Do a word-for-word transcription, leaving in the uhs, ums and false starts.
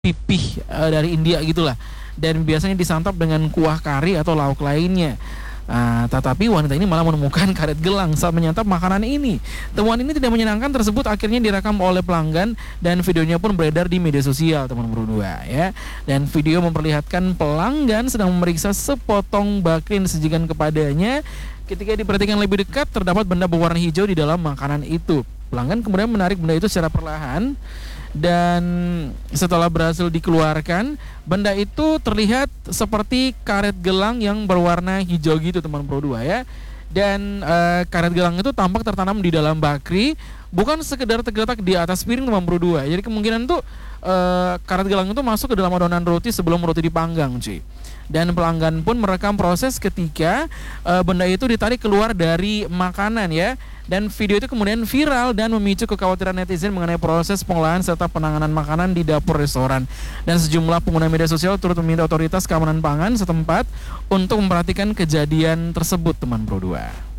pipih uh, dari India gitulah, dan biasanya disantap dengan kuah kari atau lauk lainnya. Nah, tetapi wanita ini malah menemukan karet gelang saat menyantap makanan ini. Temuan ini tidak menyenangkan tersebut akhirnya direkam oleh pelanggan dan videonya pun beredar di media sosial, teman berdua ya. Dan video memperlihatkan pelanggan sedang memeriksa sepotong bakri yang disajikan kepadanya. Ketika diperhatikan lebih dekat, terdapat benda berwarna hijau di dalam makanan itu. Pelanggan kemudian menarik benda itu secara perlahan, dan setelah berhasil dikeluarkan, benda itu terlihat seperti karet gelang yang berwarna hijau gitu, teman pro dua ya. Dan e, karet gelang itu tampak tertanam di dalam bakri, bukan sekedar tergeletak di atas piring, teman pro dua. Jadi kemungkinan tuh e, karet gelang itu masuk ke dalam adonan roti sebelum roti dipanggang, cuy. Dan pelanggan pun merekam proses ketika e, benda itu ditarik keluar dari makanan ya. Dan video itu kemudian viral dan memicu kekhawatiran netizen mengenai proses pengolahan serta penanganan makanan di dapur restoran. Dan sejumlah pengguna media sosial turut meminta otoritas keamanan pangan setempat untuk memperhatikan kejadian tersebut, teman pro dua.